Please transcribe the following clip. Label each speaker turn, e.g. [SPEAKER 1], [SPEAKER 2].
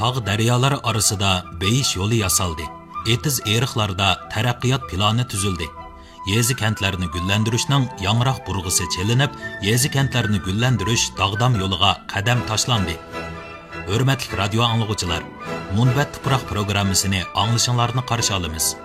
[SPEAKER 1] tog' daryolar orasida beyish yo'li yasaldi. Etiz eriqlarda taraqqiyot plani tuzildi. Yezi kentlarni gullantirishning yangroq burg'isi chelinib, yezi kentlarni gullantirish dog'dam yo'liga qadam tashlandi. Hurmatli radio anglag'uchilar, Munbat tuproq programmasini anglashinglarni qarshi olamiz.